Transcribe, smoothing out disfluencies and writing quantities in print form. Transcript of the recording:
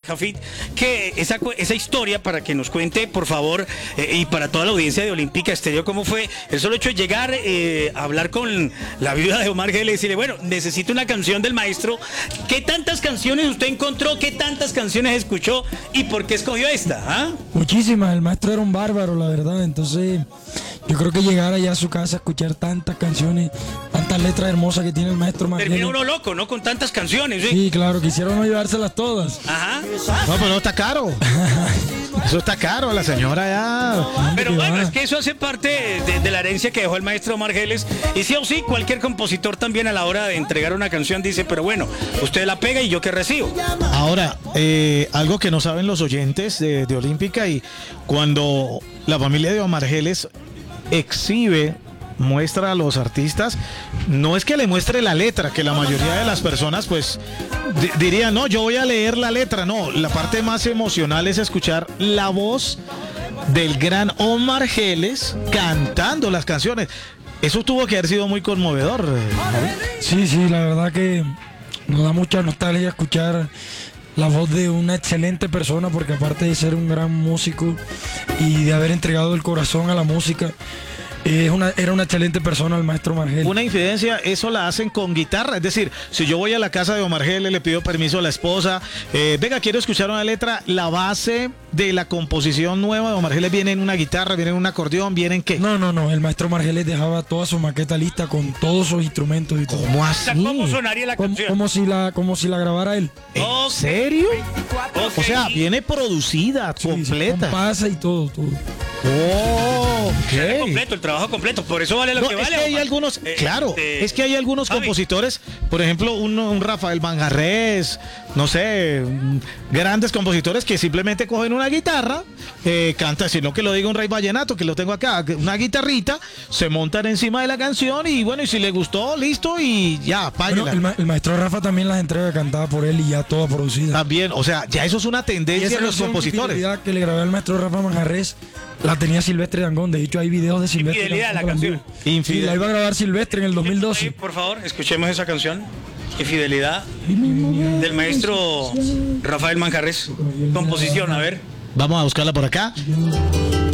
Jafit, que esa historia, para que nos cuente, por favor, y para toda la audiencia de Olímpica Estéreo, cómo fue el solo hecho de llegar a hablar con la viuda de Omar Geles y decirle, bueno, necesito una canción del maestro. ¿Qué tantas canciones usted encontró? ¿Qué tantas canciones escuchó? ¿Y por qué escogió esta? ¿Ah? Muchísimas, el maestro era un bárbaro, la verdad. Entonces, yo creo que llegar allá a su casa a escuchar tantas canciones, tantas letras hermosas que tiene el maestro Margeles. Termina uno loco, ¿no? Con tantas canciones, ¿sí? Sí, claro, quisieron no llevárselas todas. Ajá. No, pero no está caro. Eso está caro, la señora ya. Pero bueno, es que eso hace parte de la herencia que dejó el maestro Omar Geles. Y sí o sí, cualquier compositor también a la hora de entregar una canción dice, pero bueno, usted la pega y yo qué recibo. Ahora, algo que no saben los oyentes de Olímpica, y cuando la familia de Omar Geles exhibe, muestra a los artistas, no es que le muestre la letra, que la mayoría de las personas pues dirían, no, yo voy a leer la letra. No, la parte más emocional es escuchar la voz del gran Omar Geles cantando las canciones. Eso tuvo que haber sido muy conmovedor. Sí, la verdad que nos da mucha nostalgia escuchar la voz de una excelente persona, porque aparte de ser un gran músico y de haber entregado el corazón a la música, era una excelente persona el maestro Omar Geles. Una infidencia, eso la hacen con guitarra. Es decir, si yo voy a la casa de Omar Geles, le pido permiso a la esposa, venga, quiero escuchar una letra, la base de la composición nueva de Omar Geles viene en una guitarra, viene en un acordeón, viene en qué. No, el maestro Omar Geles dejaba toda su maqueta lista con todos sus instrumentos y todo. ¿Cómo así? ¿Cómo sonaría la canción? Como si la grabara él. ¿En serio? Ok. O sea, viene producida, completa. Pasa y todo. Oh, ok. Completo, el trabajo completo, por eso vale lo No, que es vale. que hay Omar. algunos, claro, es que hay algunos Javi. compositores, por ejemplo, un Rafael Manjarrés, no sé, grandes compositores que simplemente cogen una guitarra, canta, sino que lo diga un Rey Vallenato, que lo tengo acá, una guitarrita, se montan encima de la canción y bueno, y si le gustó, listo, y ya, Bueno, páguela. el maestro Rafa también las entrega cantada por él y ya toda producida. También, o sea, ya eso es una Y tendencia esa de los canción, compositores. Infidelidad, que le grabé al maestro Rafa Manjarrés, la tenía Silvestre Dangond. De hecho, hay videos de Silvestre. Infidelidad, la cantándola en canción. vivo. Infidelidad. Y la iba a grabar Silvestre en el 2012. Sí, por favor, escuchemos esa canción. Infidelidad del maestro Rafael Manjarrés. Composición, a ver. Vamos a buscarla por acá.